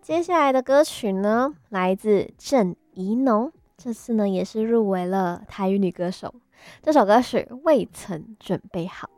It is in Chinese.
接下来的歌曲呢，来自郑宜农，这次呢也是入围了台语女歌手。这首歌是《未曾准备好》。